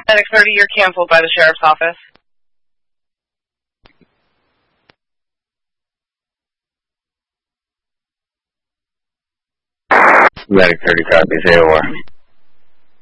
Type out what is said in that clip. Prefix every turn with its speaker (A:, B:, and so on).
A: Medic 30, you're canceled by the Sheriff's Office.
B: Medic 30 copies, AOR.